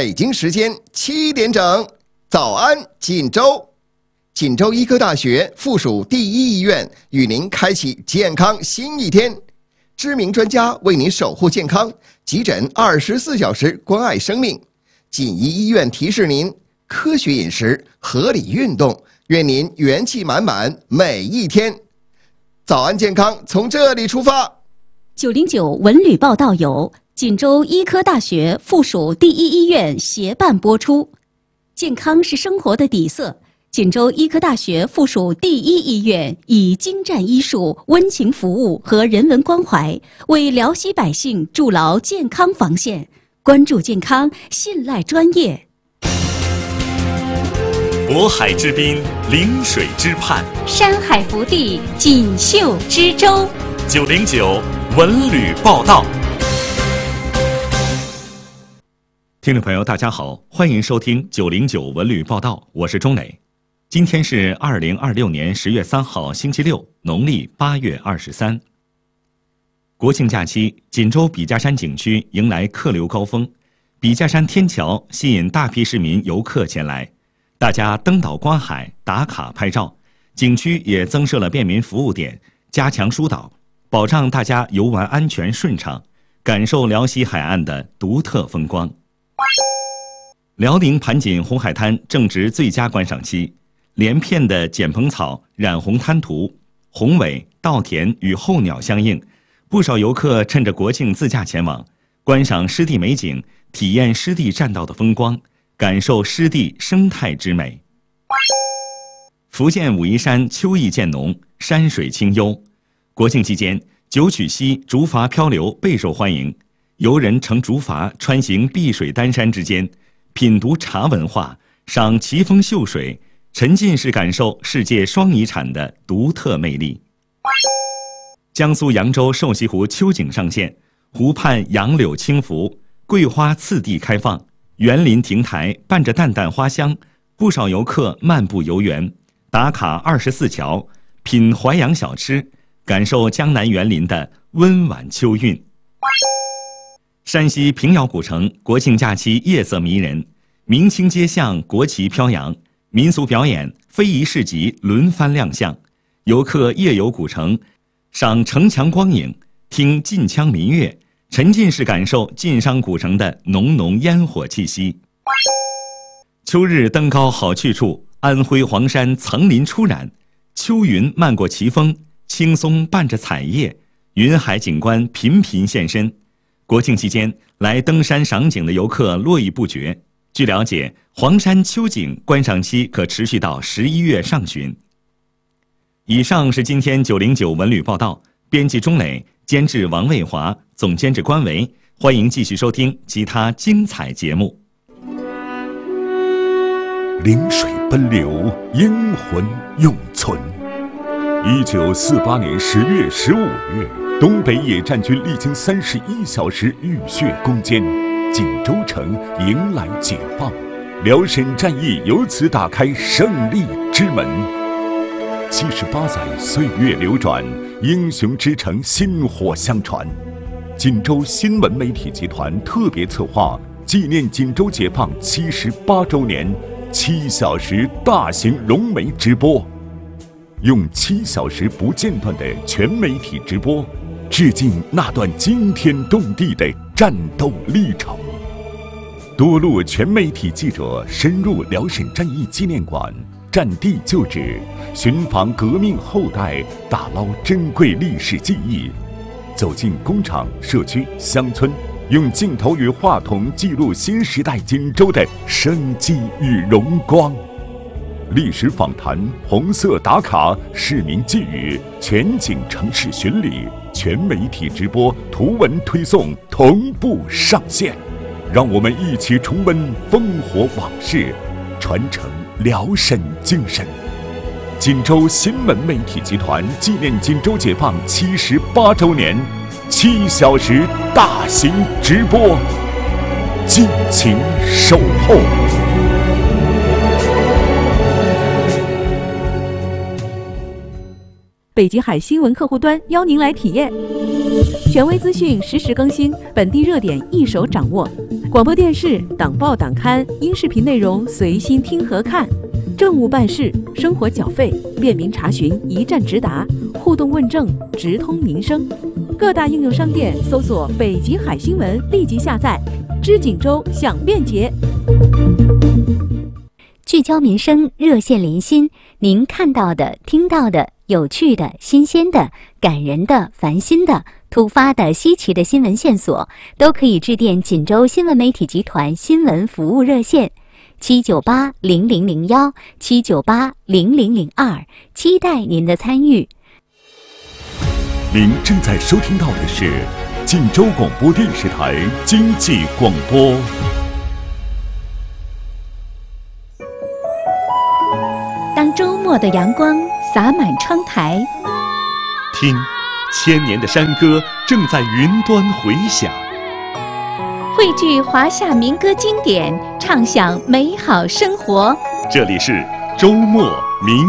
北京时间7点整，早安锦州。锦州医科大学附属第一医院与您开启健康新一天，知名专家为您守护健康，急诊24小时关爱生命。锦医医院提示您：科学饮食，合理运动，愿您元气满满每一天。早安健康从这里出发。 909文旅报道由锦州医科大学附属第一医院协办播出。健康是生活的底色，锦州医科大学附属第一医院以精湛医术、温情服务和人文关怀，为辽西百姓筑牢健康防线，关注健康，信赖专业。 渤海之滨，临水之畔， 山海福地，锦绣之州。 909文旅报道。听众朋友大家好，欢迎收听909文旅报道，我是钟磊。今天是2026年10月3号星期六，农历8月23。国庆假期，锦州笔架山景区迎来客流高峰，笔架山天桥吸引大批市民游客前来，大家登岛观海、打卡拍照。景区也增设了便民服务点，加强疏导，保障大家游玩安全顺畅，感受辽西海岸的独特风光。辽宁盘锦红海滩正值最佳观赏期，连片的剪蓬草、染红滩涂，宏伟、稻田与候鸟相映，不少游客趁着国庆自驾前往，观赏湿地美景，体验湿地栈道的风光，感受湿地生态之美。福建武夷山秋意渐浓，山水清幽。国庆期间，九曲溪竹筏漂流备受欢迎，游人乘竹筏穿行碧水丹山之间，品读茶文化，赏奇峰秀水，沉浸式感受世界双遗产的独特魅力。江苏扬州瘦西湖秋景上线，湖畔杨柳轻拂，桂花次第开放，园林亭台伴着淡淡花香，不少游客漫步游园，打卡24桥，品淮扬小吃，感受江南园林的温婉秋韵。山西平遥古城国庆假期夜色迷人，明清街巷国旗飘扬，民俗表演、非遗市集轮番亮相，游客夜游古城，赏城墙光影，听晋腔民乐，沉浸式感受晋商古城的浓浓烟火气息。秋日登高好去处，安徽黄山层林初染，秋云漫过奇峰，青松伴着彩叶，云海景观频频现身。国庆期间，来登山赏景的游客络绎不绝。据了解，黄山秋景观赏期可持续到11月上旬。以上是今天909文旅报道，编辑钟磊，监制王卫华，总监制关维。欢迎继续收听其他精彩节目。 临水奔流，英魂永存。1948年10月15日，东北野战军历经31小时浴血攻坚，锦州城迎来解放，辽沈战役由此打开胜利之门。78载岁月流转，英雄之城薪火相传。锦州新闻媒体集团特别策划纪念锦州解放78周年7小时大型融媒直播，用7小时不间断的全媒体直播，致敬那段惊天动地的战斗历程。多路全媒体记者深入辽沈战役纪念馆，战地旧址，寻访革命后代，打捞珍贵历史记忆，走进工厂、社区、乡村，用镜头与话筒记录新时代锦州的生机与荣光。历史访谈、红色打卡、市民寄语、全景城市巡礼、全媒体直播、图文推送同步上线，让我们一起重温烽火往事，传承辽沈精神。锦州新闻媒体集团纪念锦州解放78周年7小时大型直播，敬请守候。 北极海新闻客户端邀您来体验。权威资讯实时更新，本地热点一手掌握。广播电视、党报党刊、音视频内容随心听和看。政务办事、生活缴费，便民查询，一站直达，互动问政，直通民生。各大应用商店搜索“北极海新闻”，立即下载。知锦州享便捷。 聚焦民生，热线连心，您看到的、听到的、有趣的、新鲜的、感人的、烦心的、突发的、稀奇的新闻线索，都可以致电锦州新闻媒体集团新闻服务热线7980001 7980002，期待您的参与。 您正在收听到的是锦州广播电视台经济广播。 当周末的阳光洒满窗台， 听，千年的山歌正在云端回响。 汇聚华夏民歌经典，畅享美好生活。 这里是周末民